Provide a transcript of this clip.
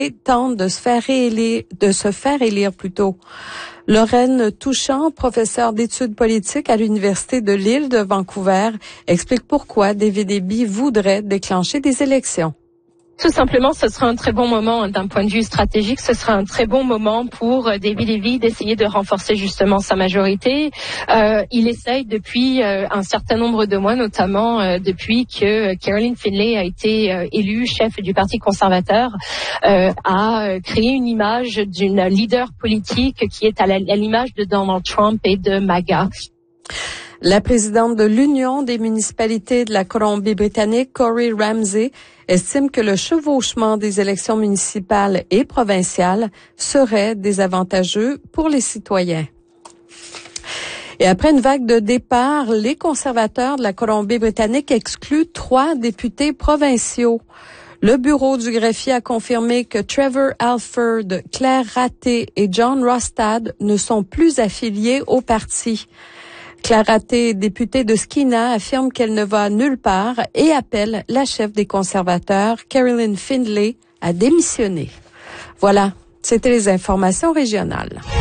tente de se faire élire plutôt. Lorraine Touchant, professeure d'études politiques à l'Université de l'Île de Vancouver, explique pourquoi David Eby voudrait déclencher des élections. Tout simplement, ce sera un très bon moment d'un point de vue stratégique. Ce sera un très bon moment pour David Eby d'essayer de renforcer justement sa majorité. Il essaye depuis un certain nombre de mois, notamment depuis que Caroline Findlay a été élue chef du Parti conservateur, à créer une image d'une leader politique qui est à l'image de Donald Trump et de MAGA. La présidente de l'Union des municipalités de la Colombie-Britannique, Corey Ramsey, estime que le chevauchement des élections municipales et provinciales serait désavantageux pour les citoyens. Et après une vague de départ, les conservateurs de la Colombie-Britannique excluent 3 députés provinciaux. Le bureau du greffier a confirmé que Trevor Alford, Claire Raté et John Rostad ne sont plus affiliés au parti. Claire Raté, députée de Skeena, affirme qu'elle ne va nulle part et appelle la chef des conservateurs, Caroline Findlay, à démissionner. Voilà, c'était les informations régionales.